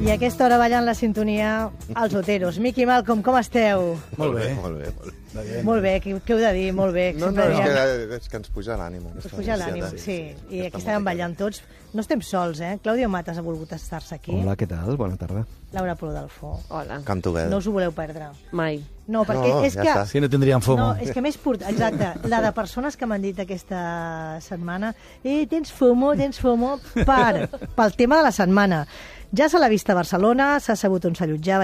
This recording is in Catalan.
I a aquesta hora ballant la sintonia als Oteros. Miqui, Malcolm, com esteu? Molt bé. Molt bé, què heu de dir? Molt bé. No, és que ens puja l'ànima. Us puja l'ànima, sí. I aquí estàvem ballant tots. No estem sols, eh? Claudio Matas ha volgut estar-se aquí. Hola, què tal? Bona tarda. Laura Plodelfo. Hola. Come together. No us ho voleu perdre. Mai. No, perquè és que... Si no tindríem FOMO. No, és que més exacte, la de persones que m'han dit aquesta setmana tens FOMO pel tema de la setmana. Ja se l'ha vist a Barcelona, s'ha sabut on s'allotjava,